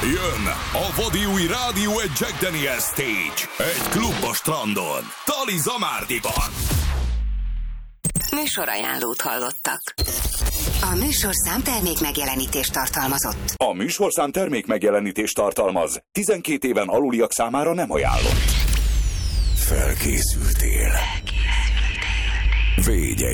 Jön a vadi új rádió egy Jack Daniel Stage. Egy klub a strandon. Tali Zamárdiban. Műsorajánlót hallottak. A műsorszám termék megjelenítést tartalmazott. A műsorszám termék megjelenítést tartalmaz. 12 éven aluliak számára nem ajánlott. Felkészültél. Védj